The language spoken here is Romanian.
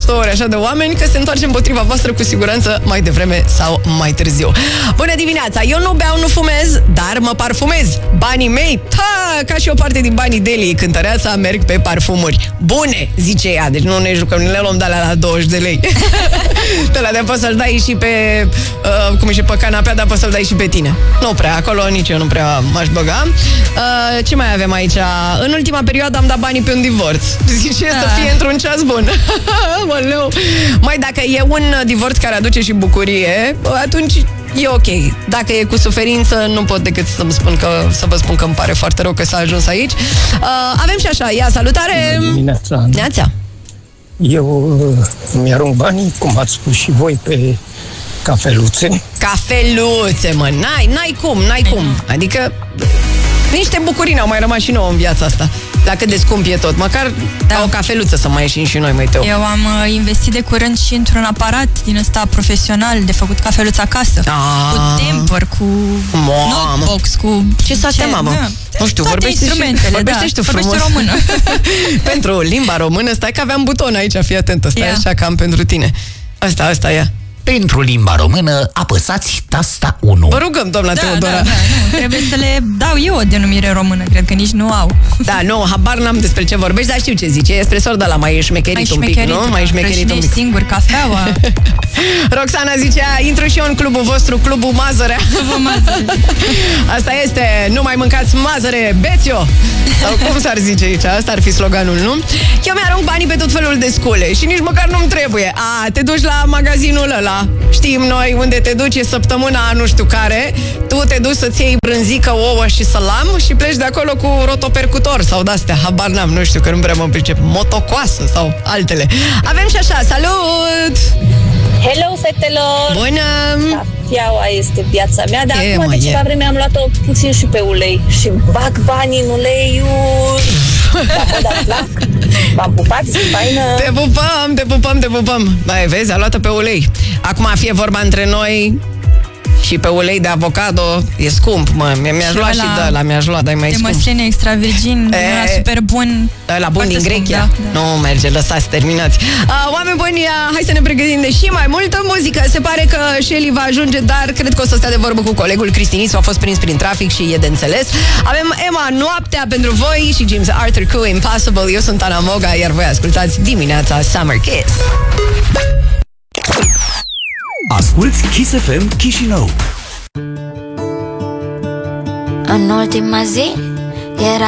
stăuri așa de oameni că se întoarce împotriva voastră cu siguranță mai devreme sau mai târziu. Bună dimineața! Eu nu beau, nu fumez, dar mă parfumez. Banii mei, ca și o parte din banii Deli, cântăreața, merg pe parfumuri. Bune, zice ea, deci nu ne jucăm, ne le luăm de alea la 20 de lei. De la de poți să-l dai și pe, pe canapea, dar poți să-l dai și pe tine. Nu prea, acolo nici eu nu prea m-aș băga. Ce mai avem aici? În ultima perioadă am dat banii pe un divorț. Zice să fie într-un ceas bun. Mai dacă e un divorț care aduce și bucurie, atunci e ok. Dacă e cu suferință, nu pot decât să vă spun că îmi pare foarte rău că s-a ajuns aici. Avem și așa, salutare! Neața! Eu mi-arunc banii, cum ați spus și voi, pe cafeluțe. Cafeluțe, mă, n-ai cum. Adică niște bucurii n-au mai rămas și nouă în viața asta. La cât de scump e tot. Măcar o cafeluță să mai ieșim și noi, măi Teo. Eu am investit de curând și într-un aparat din ăsta profesional de făcut cafeluță acasă. Cu temper, cu notebox, cu... Ce s-a teama, mă? Nu știu, vorbește și tu frumos. Română. Pentru limba română, stai că aveam buton aici, fii atentă. Stai așa că am pentru tine. Asta e. Pentru limba română, apăsați tasta 1. Vă rugăm, doamna Teodora. Trebuie să le dau eu o denumire română, cred că nici nu au. Da, nu, habar n-am despre ce vorbești, dar știu ce zice. E spre sorda la mai șmecherit un pic, nu? Mai șmecherit un pic. Singur cafeaua. Roxana zicea, intru și eu în clubul vostru, Clubul Mazărea. Clubul Mazărea. Asta este, nu mai mâncați mazăre, beți-o. Sau cum s-ar zice aici? Asta ar fi sloganul, nu? Eu mi-arunc banii pe tot felul de scule și nici măcar nu-mi trebuie. Te duci la magazinul ăla. Știm noi unde te duci, e săptămâna nu știu care. Tu te duci să-ți iei brânzică, ouă și salam și pleci de acolo cu rotopercutor sau de-astea, habar n-am, nu știu, că nu prea mă pricep. Motocoasă sau altele. Avem și așa, salut! Hello, fetelor! Bună! Cafeaua este viața mea, dar acum de ceva vreme am luat-o puțin și pe ulei și bag banii în uleiul. Dar plac. V-am pupat, zi faină. Te pupăm. Mai vezi, a luat-o pe ulei. Acum fie vorba între noi și pe ulei de avocado e scump, mă. Mi-aș lua și de ăla, dar e mai scump. De măsline extra virgin, super bun. Ăla bun din Grechia. Da. Nu merge, lăsați, terminați. Oameni buni, hai să ne pregătim de și mai multă muzică. Se pare că Shelly va ajunge, dar cred că o să stea de vorbă cu colegul Cristinițu. A fost prins prin trafic și e de înțeles. Avem Emma, Noaptea pentru voi și James Arthur cu Impossible. Eu sunt Ana Moga, iar voi ascultați dimineața Summer Kiss. Asculți Kiss FM Chișinău. În ultima zi era